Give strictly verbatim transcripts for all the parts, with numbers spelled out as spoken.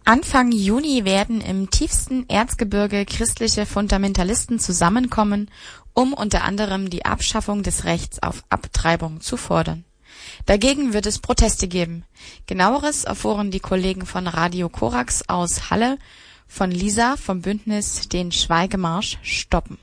Anfang Juni werden im tiefsten Erzgebirge christliche Fundamentalisten zusammenkommen, um unter anderem die Abschaffung des Rechts auf Abtreibung zu fordern. Dagegen wird es Proteste geben. Genaueres erfuhren die Kollegen von Radio Korax aus Halle von Lisa vom Bündnis Den Schweigemarsch stoppen.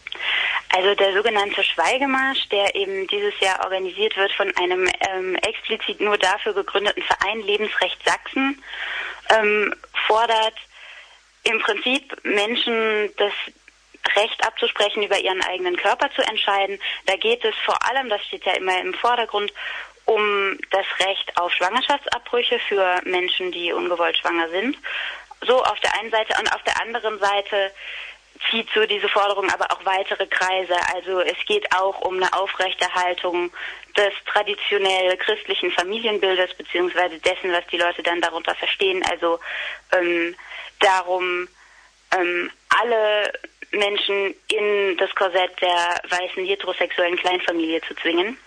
Also der sogenannte Schweigemarsch, der eben dieses Jahr organisiert wird von einem ähm, explizit nur dafür gegründeten Verein Lebensrecht Sachsen, ähm, fordert im Prinzip Menschen das Recht abzusprechen, über ihren eigenen Körper zu entscheiden. Da geht es vor allem, das steht ja immer im Vordergrund, um das Recht auf Schwangerschaftsabbrüche für Menschen, die ungewollt schwanger sind. So auf der einen Seite, und auf der anderen Seite zieht so diese Forderung aber auch weitere Kreise. Also es geht auch um eine Aufrechterhaltung des traditionell christlichen Familienbildes, beziehungsweise dessen, was die Leute dann darunter verstehen. Also ähm, darum, ähm, alle Menschen in das Korsett der weißen heterosexuellen Kleinfamilie zu zwingen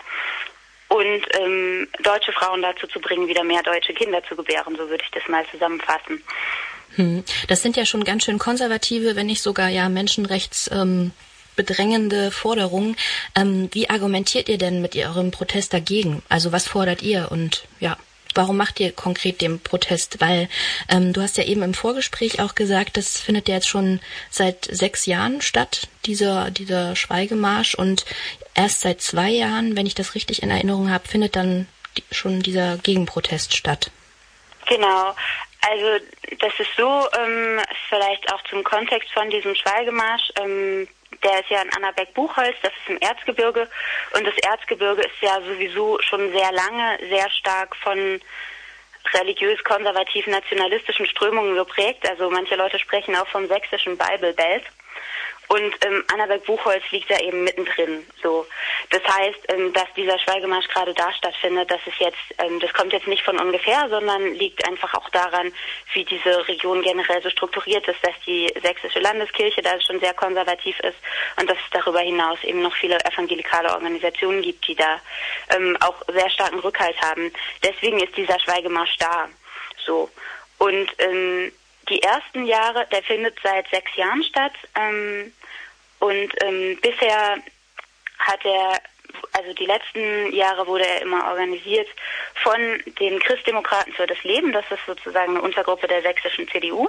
und ähm, deutsche Frauen dazu zu bringen, wieder mehr deutsche Kinder zu gebären. So würde ich das mal zusammenfassen. Hm. Das sind ja schon ganz schön konservative, wenn nicht sogar ja menschenrechtsbedrängende ähm, Forderungen. Ähm, wie argumentiert ihr denn mit eurem Protest dagegen? Also was fordert ihr und ja, warum macht ihr konkret den Protest? Weil ähm, du hast ja eben im Vorgespräch auch gesagt, das findet ja jetzt schon seit sechs Jahren statt, dieser, dieser Schweigemarsch, und erst seit zwei Jahren, wenn ich das richtig in Erinnerung habe, findet dann die, schon dieser Gegenprotest statt. Genau. Also das ist so, ähm, vielleicht auch zum Kontext von diesem Schweigemarsch, ähm, der ist ja in Annaberg-Buchholz, das ist im Erzgebirge, und das Erzgebirge ist ja sowieso schon sehr lange sehr stark von religiös-konservativen nationalistischen Strömungen geprägt. Also manche Leute sprechen auch vom sächsischen Bible Belt. Und ähm, Annaberg-Buchholz liegt da eben mittendrin. So, das heißt, ähm, dass dieser Schweigemarsch gerade da stattfindet, das ist jetzt, ähm, das kommt jetzt nicht von ungefähr, sondern liegt einfach auch daran, wie diese Region generell so strukturiert ist, dass die sächsische Landeskirche da schon sehr konservativ ist und dass es darüber hinaus eben noch viele evangelikale Organisationen gibt, die da ähm, auch sehr starken Rückhalt haben. Deswegen ist dieser Schweigemarsch da. So, und ähm, die ersten Jahre, der findet seit sechs Jahren statt, ähm, und ähm, bisher hat er, also die letzten Jahre wurde er immer organisiert von den Christdemokraten für das Leben, das ist sozusagen eine Untergruppe der sächsischen C D U.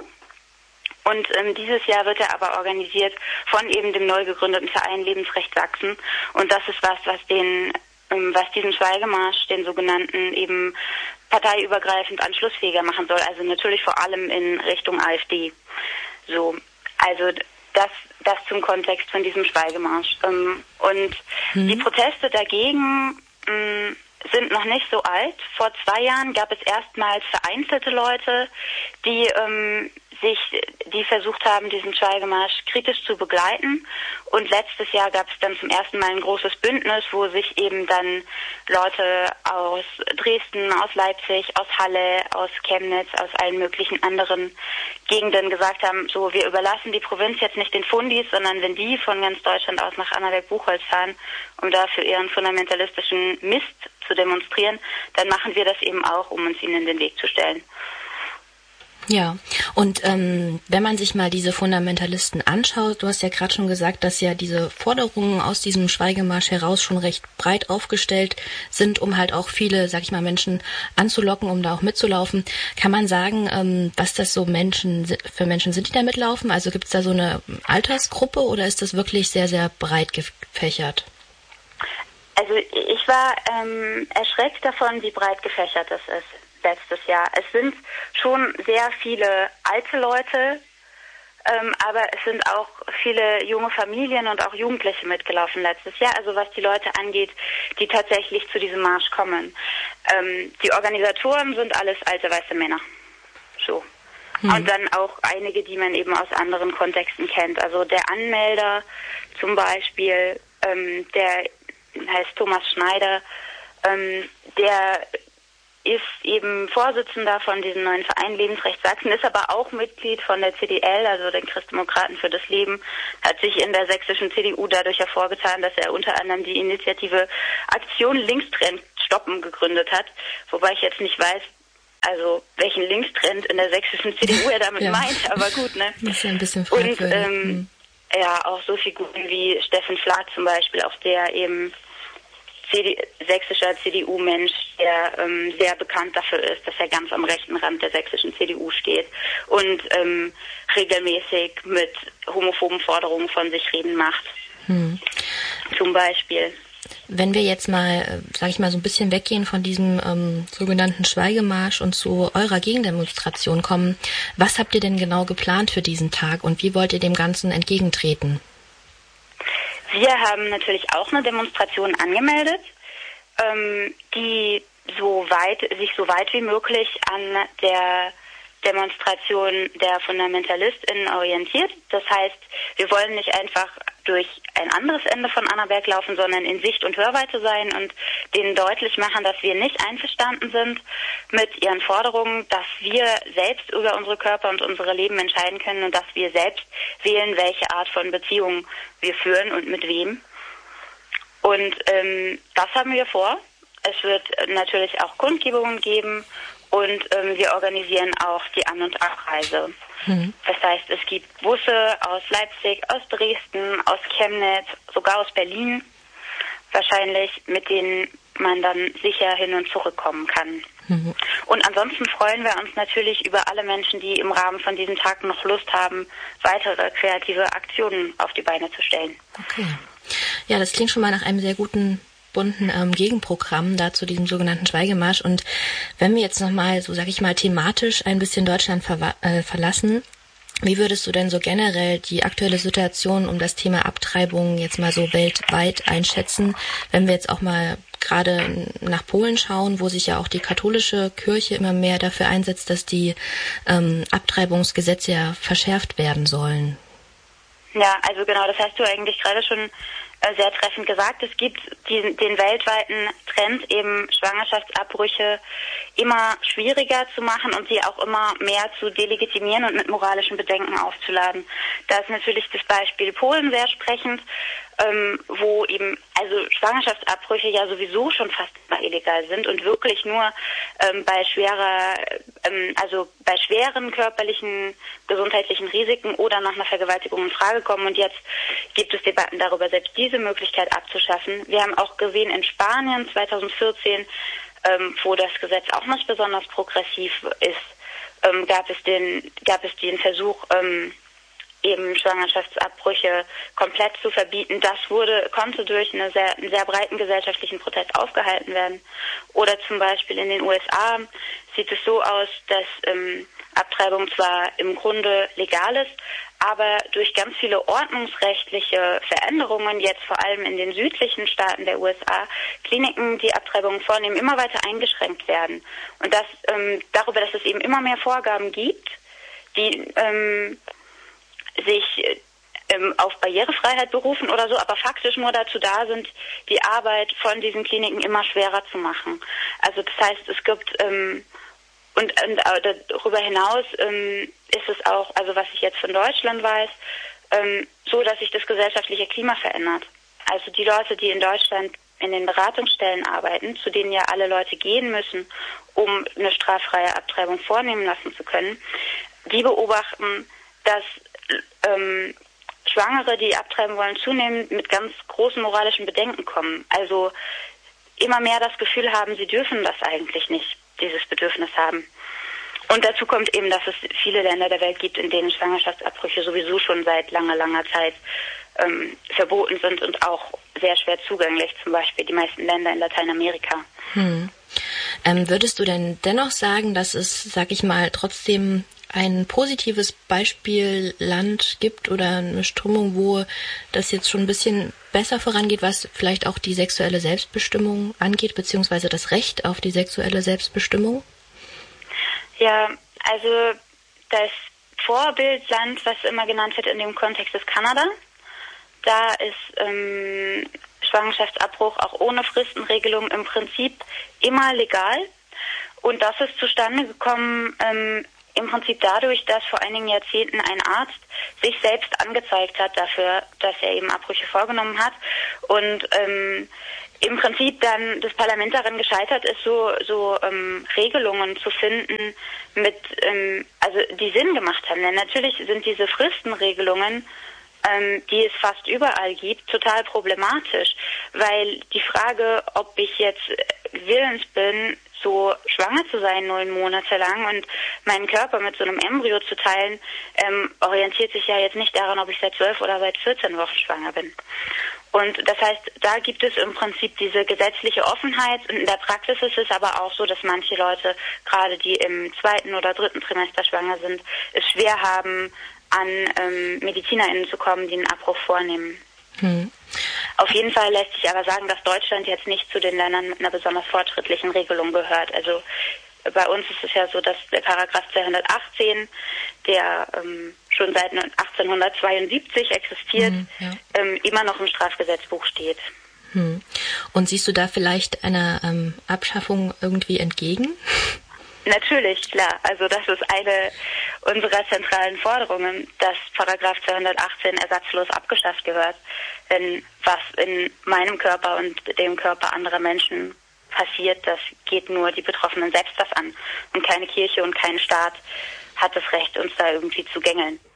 Und ähm, dieses Jahr wird er aber organisiert von eben dem neu gegründeten Verein Lebensrecht Sachsen. Und das ist was, was den, ähm, was diesen Schweigemarsch, den sogenannten, eben parteiübergreifend anschlussfähiger machen soll. Also natürlich vor allem in Richtung AfD. So, also das, das zum Kontext von diesem Schweigemarsch. Ähm, und mhm. die Proteste dagegen ähm, sind noch nicht so alt. Vor zwei Jahren gab es erstmals vereinzelte Leute, die ähm, sich, die versucht haben, diesen Schweigemarsch kritisch zu begleiten. Und letztes Jahr gab es dann zum ersten Mal ein großes Bündnis, wo sich eben dann Leute aus Dresden, aus Leipzig, aus Halle, aus Chemnitz, aus allen möglichen anderen Gegenden gesagt haben, so, wir überlassen die Provinz jetzt nicht den Fundis, sondern wenn die von ganz Deutschland aus nach Annaberg-Buchholz fahren, um da für ihren fundamentalistischen Mist zu demonstrieren, dann machen wir das eben auch, um uns ihnen in den Weg zu stellen. Ja, und ähm, wenn man sich mal diese Fundamentalisten anschaut, du hast ja gerade schon gesagt, dass ja diese Forderungen aus diesem Schweigemarsch heraus schon recht breit aufgestellt sind, um halt auch viele, sag ich mal, Menschen anzulocken, um da auch mitzulaufen. Kann man sagen, ähm, was das so Menschen für Menschen sind, die da mitlaufen? Also gibt es da so eine Altersgruppe oder ist das wirklich sehr, sehr breit gefächert? Also ich war ähm, erschreckt davon, wie breit gefächert das ist. Letztes Jahr. Es sind schon sehr viele alte Leute, ähm, aber es sind auch viele junge Familien und auch Jugendliche mitgelaufen letztes Jahr, also was die Leute angeht, die tatsächlich zu diesem Marsch kommen. Ähm, die Organisatoren sind alles alte weiße Männer. So. Hm. Und dann auch einige, die man eben aus anderen Kontexten kennt. Also der Anmelder zum Beispiel, ähm, der heißt Thomas Schneider, ähm, der ist eben Vorsitzender von diesem neuen Verein Lebensrecht Sachsen, ist aber auch Mitglied von der C D L, also den Christdemokraten für das Leben, hat sich in der sächsischen C D U dadurch hervorgetan, dass er unter anderem die Initiative Aktion Linkstrend stoppen gegründet hat, wobei ich jetzt nicht weiß, also welchen Linkstrend in der sächsischen C D U er damit ja. meint, aber gut, ne? Das ist ja ein bisschen fragwürdig. Und ähm, hm. ja, auch so Figuren wie Steffen Flath zum Beispiel, auch der eben C D, sächsischer C D U-Mensch, der ähm, sehr bekannt dafür ist, dass er ganz am rechten Rand der sächsischen C D U steht und ähm, regelmäßig mit homophoben Forderungen von sich reden macht. Hm. Zum Beispiel. Wenn wir jetzt mal, sag ich mal, so ein bisschen weggehen von diesem ähm, sogenannten Schweigemarsch und zu eurer Gegendemonstration kommen, was habt ihr denn genau geplant für diesen Tag und wie wollt ihr dem Ganzen entgegentreten? Wir haben natürlich auch eine Demonstration angemeldet, ähm, die so weit, sich so weit wie möglich an der Demonstration der FundamentalistInnen orientiert. Das heißt, wir wollen nicht einfach durch ein anderes Ende von Annaberg laufen, sondern in Sicht- und Hörweite sein und denen deutlich machen, dass wir nicht einverstanden sind mit ihren Forderungen, dass wir selbst über unsere Körper und unsere Leben entscheiden können und dass wir selbst wählen, welche Art von Beziehungen wir führen und mit wem. Und ähm, das haben wir vor. Es wird natürlich auch Kundgebungen geben und ähm, wir organisieren auch die An- und Abreise. Mhm. Das heißt, es gibt Busse aus Leipzig, aus Dresden, aus Chemnitz, sogar aus Berlin wahrscheinlich, mit denen man dann sicher hin und zurückkommen kann. Mhm. Und ansonsten freuen wir uns natürlich über alle Menschen, die im Rahmen von diesem Tag noch Lust haben, weitere kreative Aktionen auf die Beine zu stellen. Okay. Ja, das klingt schon mal nach einem sehr guten bunten ähm, Gegenprogramm da zu diesem sogenannten Schweigemarsch. Und wenn wir jetzt nochmal, so sag ich mal, thematisch ein bisschen Deutschland verwa- äh, verlassen, wie würdest du denn so generell die aktuelle Situation um das Thema Abtreibung jetzt mal so weltweit einschätzen, wenn wir jetzt auch mal gerade nach Polen schauen, wo sich ja auch die katholische Kirche immer mehr dafür einsetzt, dass die ähm, Abtreibungsgesetze ja verschärft werden sollen? Ja, also genau, das hast du eigentlich gerade schon sehr treffend gesagt. Es gibt die, den weltweiten Trend, eben Schwangerschaftsabbrüche immer schwieriger zu machen und sie auch immer mehr zu delegitimieren und mit moralischen Bedenken aufzuladen. Da ist natürlich das Beispiel Polen sehr sprechend, ähm, wo eben also Schwangerschaftsabbrüche ja sowieso schon fast immer illegal sind und wirklich nur ähm, bei schwerer, ähm, also bei schweren körperlichen, gesundheitlichen Risiken oder nach einer Vergewaltigung in Frage kommen. Und jetzt gibt es Debatten darüber, selbst diese Möglichkeit abzuschaffen. Wir haben auch gesehen in Spanien zweitausendvierzehn, ähm, wo das Gesetz auch nicht besonders progressiv ist, ähm, gab es den, gab es den Versuch, ähm, eben Schwangerschaftsabbrüche komplett zu verbieten. Das wurde, konnte durch eine sehr, einen sehr breiten gesellschaftlichen Protest aufgehalten werden. Oder zum Beispiel in den U S A sieht es so aus, dass ähm, Abtreibung zwar im Grunde legal ist, aber durch ganz viele ordnungsrechtliche Veränderungen, jetzt vor allem in den südlichen Staaten der U S A, Kliniken, die Abtreibungen vornehmen, immer weiter eingeschränkt werden. Und das ähm, darüber, dass es eben immer mehr Vorgaben gibt, die ähm, sich ähm, auf Barrierefreiheit berufen oder so, aber faktisch nur dazu da sind, die Arbeit von diesen Kliniken immer schwerer zu machen. Also das heißt, es gibt ähm, und, und äh, darüber hinaus ähm, ist es auch, also was ich jetzt von Deutschland weiß, ähm, so, dass sich das gesellschaftliche Klima verändert. Also die Leute, die in Deutschland in den Beratungsstellen arbeiten, zu denen ja alle Leute gehen müssen, um eine straffreie Abtreibung vornehmen lassen zu können, die beobachten, dass ähm, Schwangere, die abtreiben wollen, zunehmend mit ganz großen moralischen Bedenken kommen. Also immer mehr das Gefühl haben, sie dürfen das eigentlich nicht, dieses Bedürfnis haben. Und dazu kommt eben, dass es viele Länder der Welt gibt, in denen Schwangerschaftsabbrüche sowieso schon seit langer, langer Zeit ähm, verboten sind und auch sehr schwer zugänglich, zum Beispiel die meisten Länder in Lateinamerika. Hm. Ähm, würdest du denn dennoch sagen, dass es, sag ich mal, trotzdem ein positives Beispielland gibt oder eine Strömung, wo das jetzt schon ein bisschen besser vorangeht, was vielleicht auch die sexuelle Selbstbestimmung angeht, beziehungsweise das Recht auf die sexuelle Selbstbestimmung? Ja, also das Vorbildland, was immer genannt wird in dem Kontext, ist Kanada. Da ist ähm, Schwangerschaftsabbruch auch ohne Fristenregelung im Prinzip immer legal. Und das ist zustande gekommen ähm, im Prinzip dadurch, dass vor einigen Jahrzehnten ein Arzt sich selbst angezeigt hat dafür, dass er eben Abbrüche vorgenommen hat und ähm, im Prinzip dann das Parlament daran gescheitert ist, so, so ähm, Regelungen zu finden, mit, ähm, also die Sinn gemacht haben. Denn natürlich sind diese Fristenregelungen, ähm, die es fast überall gibt, total problematisch, weil die Frage, ob ich jetzt willens bin, so schwanger zu sein, neun Monate lang und meinen Körper mit so einem Embryo zu teilen, ähm, orientiert sich ja jetzt nicht daran, ob ich seit zwölf oder seit vierzehn Wochen schwanger bin. Und das heißt, da gibt es im Prinzip diese gesetzliche Offenheit und in der Praxis ist es aber auch so, dass manche Leute, gerade die im zweiten oder dritten Trimester schwanger sind, es schwer haben, an ähm, MedizinerInnen zu kommen, die einen Abbruch vornehmen. Hm. Auf jeden Fall lässt sich aber sagen, dass Deutschland jetzt nicht zu den Ländern mit einer besonders fortschrittlichen Regelung gehört. Also bei uns ist es ja so, dass der Paragraph zweihundertachtzehn, der ähm, schon seit achtzehnhundertzweiundsiebzig existiert, hm, ja. ähm, immer noch im Strafgesetzbuch steht. Hm. Und siehst du da vielleicht einer ähm, Abschaffung irgendwie entgegen? Natürlich, klar. Also das ist eine unserer zentralen Forderungen, dass Paragraph zweihundertachtzehn ersatzlos abgeschafft gehört. Denn was in meinem Körper und dem Körper anderer Menschen passiert, das geht nur die Betroffenen selbst was an. Und keine Kirche und kein Staat hat das Recht, uns da irgendwie zu gängeln.